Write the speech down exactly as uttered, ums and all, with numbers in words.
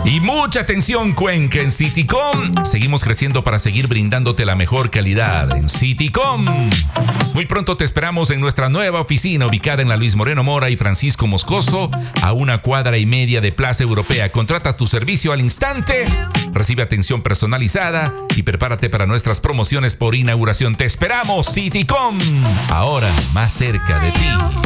Y mucha atención, Cuenca. En Citycom seguimos creciendo para seguir brindándote la mejor calidad. En Citycom, muy pronto te esperamos en nuestra nueva oficina ubicada en la Luis Moreno Mora y Francisco Moscoso, a una cuadra y media de Plaza Europea. Contrata tu servicio al instante, recibe atención personalizada y prepárate para nuestras promociones por inauguración. Te esperamos, Citycom, ahora más cerca de ti.